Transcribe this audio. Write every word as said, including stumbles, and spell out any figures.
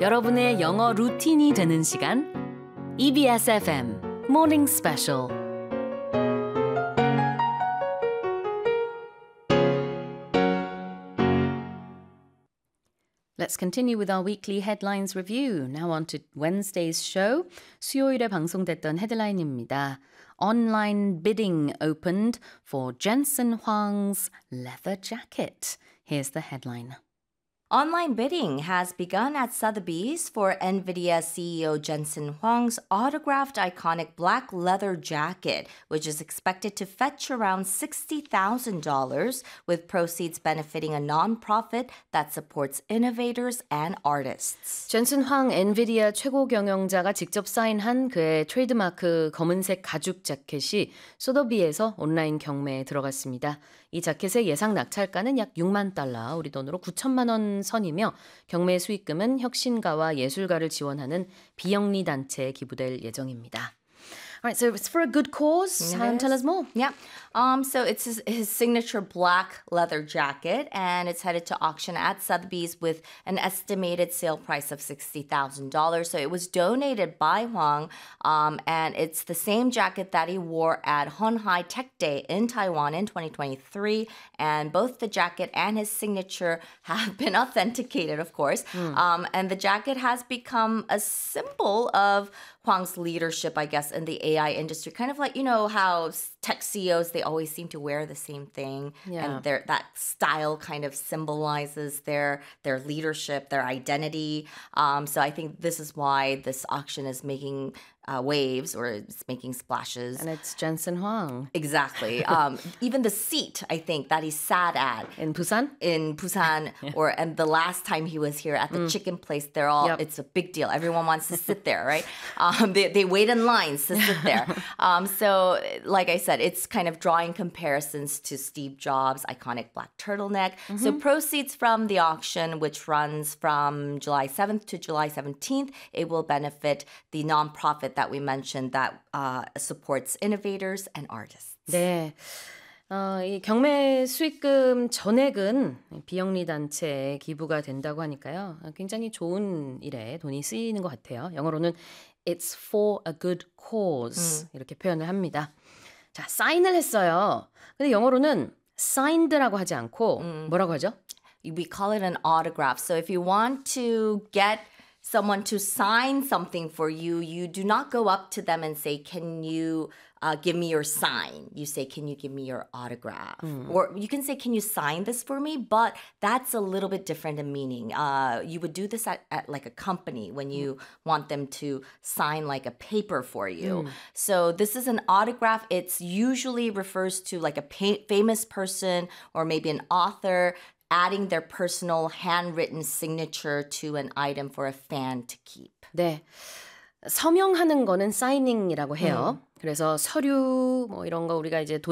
여러분의 영어 루틴이 되는 시간 이비에스 에프엠 Morning Special. Let's continue with our weekly headlines review. Now on to Wednesday's show. 수요일에 방송됐던 헤드라인입니다. Online bidding opened for Jensen Huang's leather jacket. Here's the headline. Online bidding has begun at Sotheby's for NVIDIA C E O Jensen Huang's autographed iconic black leather jacket, which is expected to fetch around sixty thousand dollars, with proceeds benefiting a nonprofit that supports innovators and artists. 젠슨 황 엔비디아 최고 경영자가 직접 사인한 그의 트레이드마크 검은색 가죽 자켓이 소더비에서 온라인 경매에 들어갔습니다. 이 자켓의 예상 낙찰가는 약 육만 달러, 우리 돈으로 구천만 원 선이며 경매 수익금은 혁신가와 예술가를 지원하는 비영리 단체에 기부될 예정입니다. All right, so it's for a good cause. Um, tell us more. Yeah. Um, so it's his, his signature black leather jacket, and it's headed to auction at Sotheby's with an estimated sale price of sixty thousand dollars. So it was donated by Huang, um, and it's the same jacket that he wore at Hon Hai Tech Day in Taiwan in twenty twenty-three. And both the jacket and his signature have been authenticated, of course. Mm. Um, and the jacket has become a symbol of Huang's leadership, I guess, in the A I industry. Kind of like, you know, how tech C E Os, they always seem to wear the same thing. Yeah. And their that style kind of symbolizes their their leadership, their identity. Um, so I think this is why this auction is making uh, waves, or it's making splashes. And it's Jensen Huang. Exactly. Um, even the seat, I think, that he sat at. In Busan? In Busan. yeah. or And the last time he was here at the mm. chicken place, they're all, yep. it's a big deal. Everyone wants to sit there, right? Um, they, they wait in lines to sit there. Um, so, like I said, it's kind of drawing comparisons to Steve Jobs' iconic black turtleneck. Mm-hmm. So proceeds from the auction, which runs from July seventh to July seventeenth, it will benefit the nonprofit that we mentioned that uh, supports innovators and artists. 네. 어, 이 경매 수익금 전액은 비영리 단체에 기부가 된다고 하니까요. 굉장히 좋은 일에 돈이 쓰이는 것 같아요. 영어로는 It's for a good cause 음. 이렇게 표현을 합니다. 자, 사인을 했어요. 근데 영어로는 signed라고 하지 않고 음. 뭐라고 하죠? We call it an autograph. So if you want to get someone to sign something for you, you do not go up to them and say, can you uh, give me your sign? You say, can you give me your autograph? Mm. Or you can say, can you sign this for me? But that's a little bit different in meaning. Uh, you would do this at, at like a company when you mm. want them to sign like a paper for you. Mm. So this is an autograph. It's usually refers to like a pa- famous person or maybe an author adding their personal handwritten signature to an item for a fan to keep. 네. 서명하는 거는 사이닝이라고 해요. 음. 그래서 서류 뭐 이런 거 우리가 이제 도